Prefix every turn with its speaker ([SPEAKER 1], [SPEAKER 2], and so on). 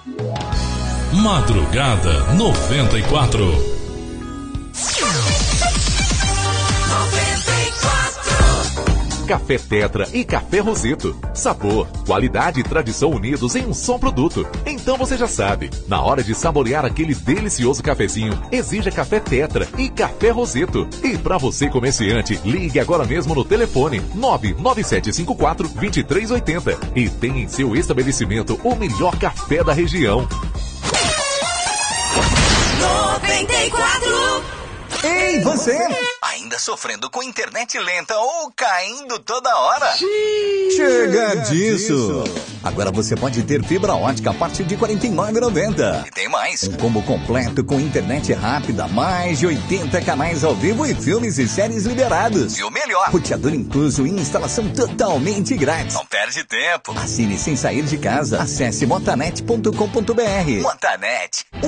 [SPEAKER 1] Madrugada 94.
[SPEAKER 2] Café Tetra e Café Roseto. Sabor, qualidade e tradição unidos em um só produto. Então você já sabe, na hora de saborear aquele delicioso cafezinho, exija Café Tetra e Café Roseto. E para você comerciante, ligue agora mesmo no telefone 99754-2380 e tenha em seu estabelecimento o melhor café da região.
[SPEAKER 3] 94.
[SPEAKER 4] Ei, você!
[SPEAKER 5] Ainda sofrendo com internet lenta ou caindo toda hora?
[SPEAKER 4] Chega disso! Agora você pode ter fibra ótica a partir de R$ 49,90.
[SPEAKER 5] E tem mais.
[SPEAKER 4] Um combo completo com internet rápida, mais de 80 canais ao vivo e filmes e séries liberados.
[SPEAKER 5] E o melhor,
[SPEAKER 4] roteador incluso e instalação totalmente grátis.
[SPEAKER 5] Não perde tempo.
[SPEAKER 4] Assine sem sair de casa. Acesse motanet.com.br.
[SPEAKER 5] Motanet.